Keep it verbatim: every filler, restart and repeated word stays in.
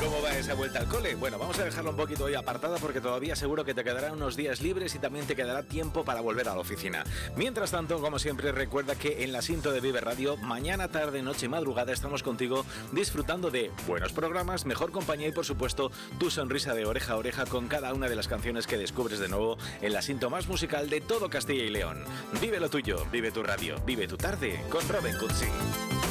¿Cómo va esa vuelta al cole? Bueno, vamos a dejarlo un poquito hoy apartada porque todavía seguro que te quedarán unos días libres y también te quedará tiempo para volver a la oficina. Mientras tanto, como siempre, recuerda que en la Cinto de Vive Radio, mañana, tarde, noche y madrugada estamos contigo disfrutando de buenos programas, mejor compañía y, por supuesto, tu sonrisa de oreja a oreja con cada una de las canciones que descubres de nuevo en la Cinto más musical de todo Castilla y León. Vive lo tuyo, vive tu radio, vive tu tarde con Robin Cutsi.